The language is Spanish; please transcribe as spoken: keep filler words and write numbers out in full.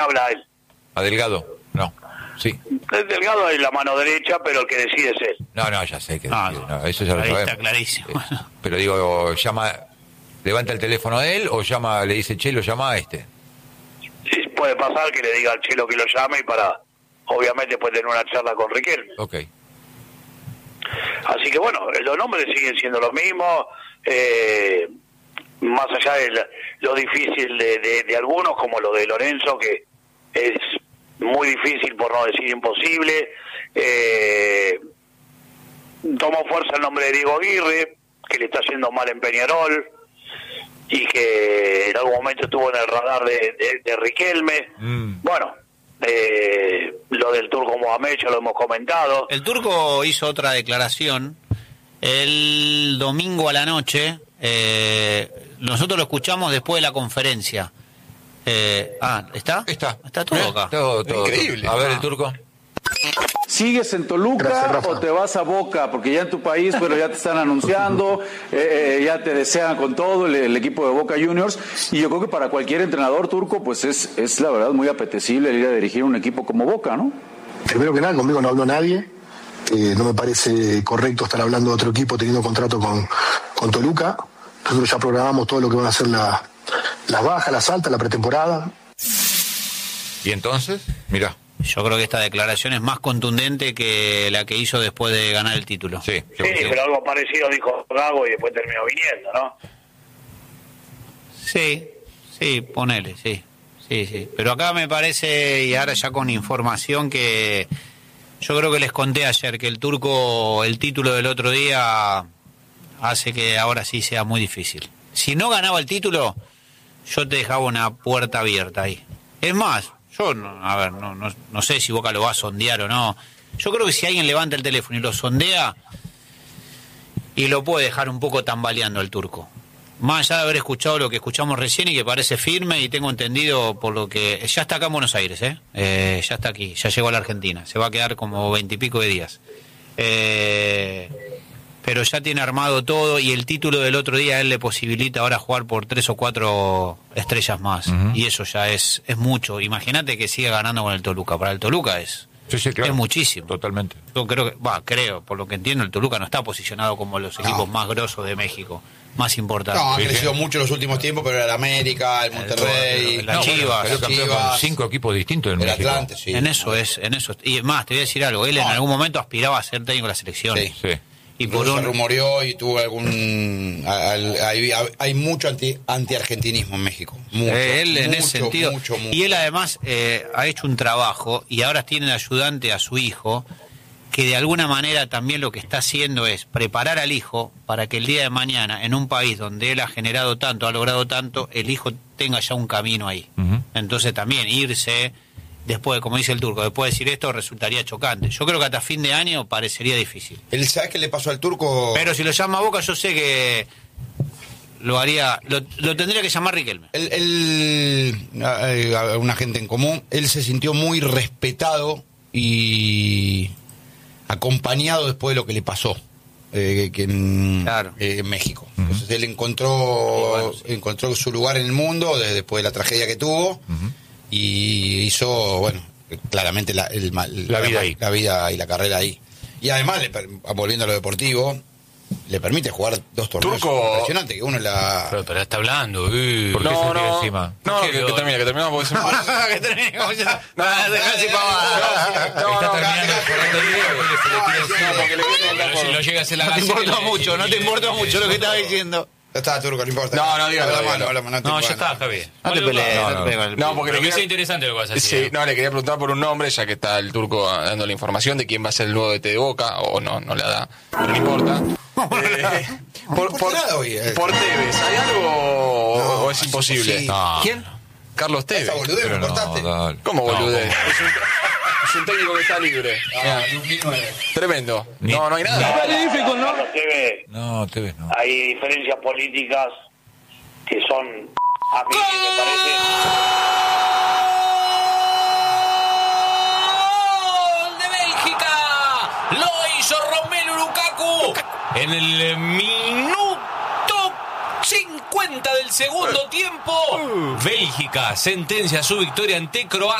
habla él. ¿A Delgado? No. Sí. El Delgado es la mano derecha, pero el que decide es él. No, no, ya sé que No, decide, no. no, eso ya lo Ahí sabemos. está clarísimo. Eh, Pero digo, llama, levanta el teléfono a él o llama, le dice, che, lo llama a este. Sí, puede pasar que le diga al Chelo que lo llame y para, obviamente, después tener una charla con Riquelme. Ok. Así que bueno, los nombres siguen siendo los mismos, eh, más allá de la- lo difícil de, de, de algunos, como lo de Lorenzo, que es muy difícil, por no decir imposible. Eh, tomó fuerza el nombre de Diego Aguirre, que le está yendo mal en Peñarol, y que en algún momento estuvo en el radar de, de, de Riquelme. Mm. Bueno, eh, lo del Turco Mohamed ya lo hemos comentado. El Turco hizo otra declaración el domingo a la noche. Eh, nosotros lo escuchamos después de la conferencia. Eh, ah, ¿está? Está. Está todo ¿Eh? acá. Todo, todo, Increíble. todo. A ver, Ah. el Turco. ¿Sigues en Toluca Gracias, Rafa. o te vas a Boca? Porque ya en tu país, bueno, ya te están anunciando, eh, eh, ya te desean con todo el, el equipo de Boca Juniors. Y yo creo que para cualquier entrenador turco, pues es, es la verdad muy apetecible el ir a dirigir un equipo como Boca, ¿no? Primero que nada, conmigo no habló nadie. Eh, no me parece correcto estar hablando de otro equipo teniendo contrato con, con Toluca. Nosotros ya programamos todo lo que van a ser la- las bajas, las altas, la pretemporada. ¿Y entonces? Mirá. Yo creo que esta declaración es más contundente que la que hizo después de ganar el título. Sí, yo Sí, creo que- pero algo parecido dijo Gago y después terminó viniendo, ¿no? Sí, sí, ponele, sí, sí, sí. Pero acá me parece, y ahora ya con información, que yo creo que les conté ayer que el Turco, el título del otro día, hace que ahora sí sea muy difícil. Si no ganaba el título, yo te dejaba una puerta abierta ahí. Es más, yo, no, a ver, no, no, no sé si Boca lo va a sondear o no. Yo creo que si alguien levanta el teléfono y lo sondea, y lo puede dejar un poco tambaleando el Turco. Más allá de haber escuchado lo que escuchamos recién y que parece firme, y tengo entendido por lo que... Ya está acá en Buenos Aires, ¿eh? Eh, ya está aquí, ya llegó a la Argentina. Se va a quedar como veintipico de días. Eh, pero ya tiene armado todo, y el título del otro día a él le posibilita ahora jugar por tres o cuatro estrellas más. Ujú. Y eso ya es, es mucho. Imagínate que siga ganando con el Toluca. Para el Toluca es... Sí, sí, claro. Es muchísimo. Totalmente. Yo creo que, va, creo, por lo que entiendo, el Toluca no está posicionado como los equipos No. más grosos de México, más importantes. No, ha Sí, crecido sí. mucho en los últimos tiempos, pero el América, el Monterrey, la No, Chivas, bueno, salió las campeón con Chivas, cinco equipos distintos en el México. Atlante, sí. En eso es, en eso. Y es más, te voy a decir algo, él en No. algún momento aspiraba a ser técnico de la selección. Sí. Sí. Y por Incluso se un... rumoreó y tuvo algún... al- Hay, hay mucho anti, anti-argentinismo en México. Mucho, Eh, él en mucho, ese sentido. mucho, mucho. Y él además eh, ha hecho un trabajo, y ahora tiene de ayudante a su hijo, que de alguna manera también lo que está haciendo es preparar al hijo para que el día de mañana, en un país donde él ha generado tanto, ha logrado tanto, el hijo tenga ya un camino ahí. Ujú. Entonces también irse, después, como dice el Turco, después de decir esto resultaría chocante. Yo creo que hasta fin de año parecería difícil. ¿Él sabe qué le pasó al Turco? Pero si lo llama a Boca, yo sé que lo haría, lo, lo tendría que llamar Riquelme. Él, él eh, a- a una gente en común, él se sintió muy respetado y acompañado después de lo que le pasó eh, que en, Claro. eh, en México. Entonces él encontró, Y bueno, sí. encontró su lugar en el mundo desde después de la tragedia que tuvo y hizo, bueno, claramente la, el, mal- La vida ahí. la vida y la carrera ahí. Y además, le per- volviendo a lo deportivo, le permite jugar dos torneos Turco- impresionantes, que uno es la... Pero, pero está hablando. eh. ¿Por qué se no, tira no. encima? No, ¿Por que, qué que lo- termine, que terminamos porque se me... que termine como ya- No, Ah, dejá así pavada. No, no, Está no, terminando no, Fernando Díaz, porque se le tira no, encima. porque le viene Pero si lo llega a hacer la No te gacela, importa le- mucho, no te importa mucho lo que estaba diciendo. Ya está, Turco, no importa. No, no, dígalo, Hablamos, dígalo. hablamos, no te No, ya importa. está, está bien. No te pelees, no, no, no. te pegues con el No, porque Pero le que sea quería- interesante lo que vas a Sí, decir. no, No, le quería preguntar por un nombre, ya que está el Turco dando la información de quién va a ser el nuevo D T de Boca, o no, no la da, pero no importa. Eh, por, importa por, nada hoy, eh. por Tevez, ¿hay algo o, No, o es es imposible? imposible. No. ¿Quién? Carlos Tevez. Esa boludez Pero me no, cortaste. dale. ¿Cómo No, boludez? ¿cómo? Es, un, es un técnico que está libre. Ah, dos mil nueve. Tremendo. Ni- No, no hay nada. Carlos Tevez, No, te ves, no. hay diferencias políticas que son, a mí me parece, ¡Gol de Bélgica! Lo hizo Romelu Lukaku en el minuto cincuenta cuenta del segundo tiempo. Bélgica sentencia su victoria ante Croacia.